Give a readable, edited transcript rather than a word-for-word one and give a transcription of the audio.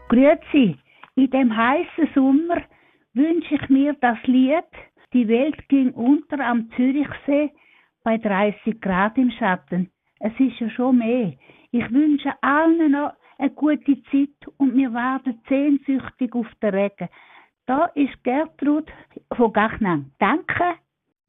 Grüezi, in dem heißen Sommer wünsche ich mir das Lied «Die Welt ging unter am Zürichsee» bei 30 Grad im Schatten. Es ist ja schon mehr. Ich wünsche allen noch eine gute Zeit und wir warten sehnsüchtig auf den Regen. Da ist Gertrud von Gachnang. Danke.